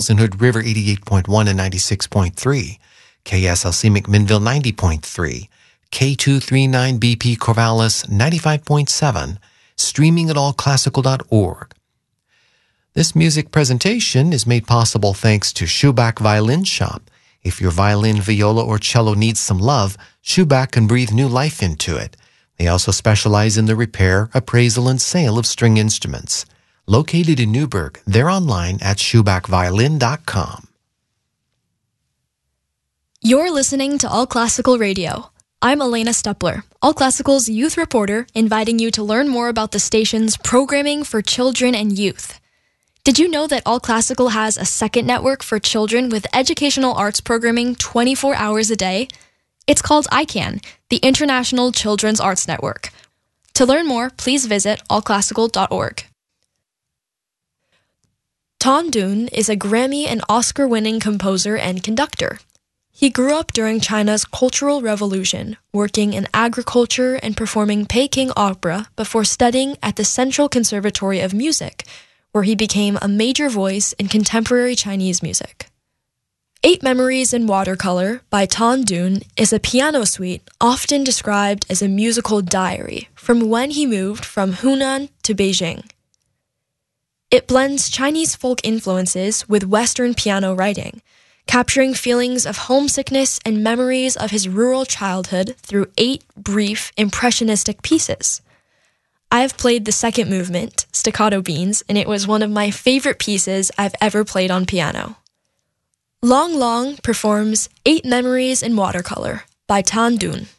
Falls and Hood River 88.1 and 96.3, KSLC McMinnville 90.3, K239BP Corvallis 95.7, streaming at allclassical.org. This music presentation is made possible thanks to Schubach Violin Shop. If your violin, viola, or cello needs some love, Schubach can breathe new life into it. They also specialize in the repair, appraisal, and sale of string instruments. Located in Newburgh, they're online at schubachviolin.com. You're listening to All Classical Radio. I'm Elena Stepler, All Classical's youth reporter, inviting you to learn more about the station's programming for children and youth. Did you know that All Classical has a second network for children with educational arts programming 24 hours a day? It's called ICANN, the International Children's Arts Network. To learn more, please visit allclassical.org. Ton Dun is a Grammy and Oscar-winning composer and conductor. He grew up during China's Cultural Revolution, working in agriculture and performing Peking opera before studying at the Central Conservatory of Music, where he became a major voice in contemporary Chinese music. 8 Memories in Watercolor by Ton Dun is a piano suite often described as a musical diary from when he moved from Hunan to Beijing. It blends Chinese folk influences with Western piano writing, capturing feelings of homesickness and memories of his rural childhood through 8 brief, impressionistic pieces. I have played the second movement, Staccato Beans, and it was one of my favorite pieces I've ever played on piano. Long Long performs 8 Memories in Watercolor by Ton Dun.